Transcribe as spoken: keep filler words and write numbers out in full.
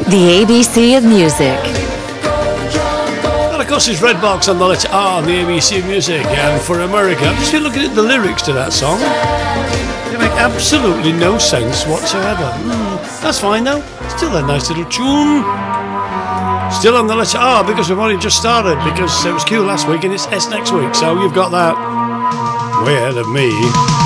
The A B C of music. And of course it's Redbox on the letter R on the A B C of music. And for America, I've just been looking at the lyrics to that song. They make absolutely no sense whatsoever. Mm, that's fine though. Still a nice little tune. Still on the letter R because we've only just started, because it was Q last week and it's S next week, so you've got that way ahead of me.